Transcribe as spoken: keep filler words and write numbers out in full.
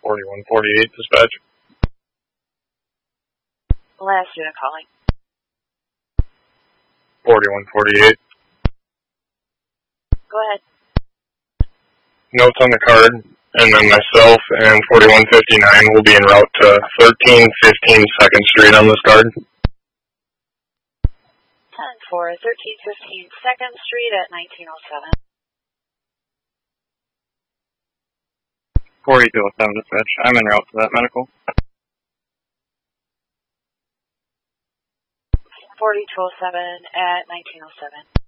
forty-one forty-eight, dispatch. Last unit calling. forty-one forty-eight. Go ahead. Notes on the card, and then myself and forty-one fifty-nine will be en route to thirteen fifteen second Street on this card. ten for thirteen fifteen second Street at nineteen oh seven. forty-two oh seven, dispatch. I'm en route to that medical. forty-two oh seven at nineteen oh seven.